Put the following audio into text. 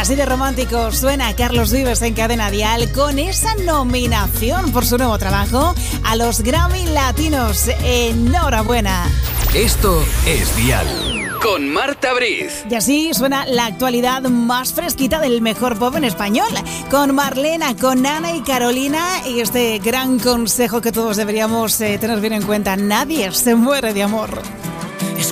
Así de romántico suena Carlos Vives en Cadena Dial con esa nominación por su nuevo trabajo a los Grammy Latinos. ¡Enhorabuena! Esto es Dial con Marta Briz. Y así suena la actualidad más fresquita del mejor pop en español, con Marlena, con Ana y Carolina, y este gran consejo que todos deberíamos tener bien en cuenta: nadie se muere de amor.